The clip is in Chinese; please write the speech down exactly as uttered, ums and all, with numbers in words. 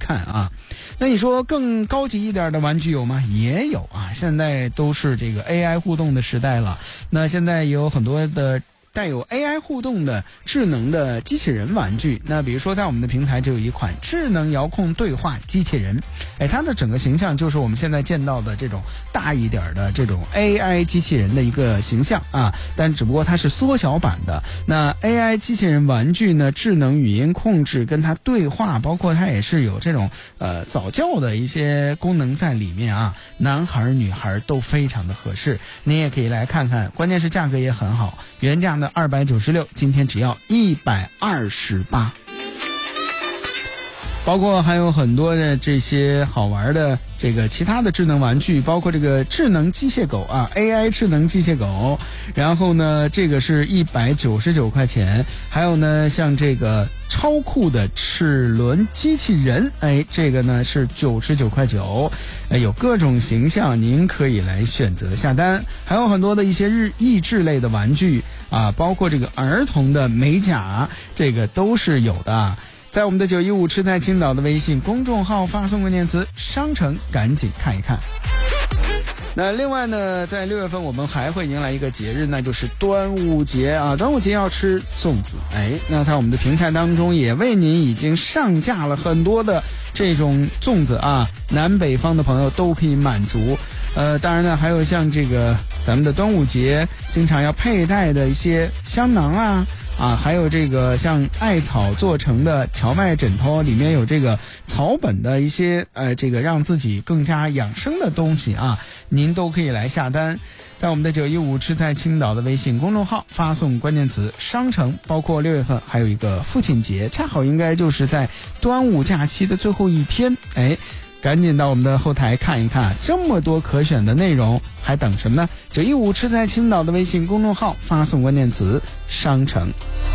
看啊。那你说更高级一点的玩具有吗？也有啊，现在都是这个 A I 互动的时代了。那现在有很多的带有 A I 互动的智能的机器人玩具，那比如说在我们的平台就有一款智能遥控对话机器人，哎，它的整个形象就是我们现在见到的这种大一点的这种 A I 机器人的一个形象啊，但只不过它是缩小版的。那 A I 机器人玩具呢，智能语音控制跟它对话，包括它也是有这种呃早教的一些功能在里面啊，男孩女孩都非常的合适，你也可以来看看，关键是价格也很好，原价呢二百九十六，今天只要一百二十八。包括还有很多的这些好玩的这个其他的智能玩具，包括这个智能机械狗啊 A I 智能机械狗，然后呢这个是一百九十九块钱，还有呢像这个超酷的齿轮机器人，哎，这个呢是九十九块九，哎，有各种形象您可以来选择下单，还有很多的一些日益智类的玩具啊，包括这个儿童的美甲，这个都是有的。在我们的九一五吃在青岛的微信公众号发送关键词商城，赶紧看一看。那另外呢，在六月份我们还会迎来一个节日，那就是端午节啊！端午节要吃粽子，哎，那在我们的平台当中也为您已经上架了很多的这种粽子啊，南北方的朋友都可以满足。呃，当然呢，还有像这个咱们的端午节经常要佩戴的一些香囊啊。啊，还有这个像艾草做成的荞麦枕头，里面有这个草本的一些呃，这个让自己更加养生的东西啊，您都可以来下单，在我们的九一五吃在青岛的微信公众号发送关键词商城，包括六月份还有一个父亲节，恰好应该就是在端午假期的最后一天，哎。赶紧到我们的后台看一看，这么多可选的内容，还等什么呢？九一五吃在青岛的微信公众号发送关键词商城。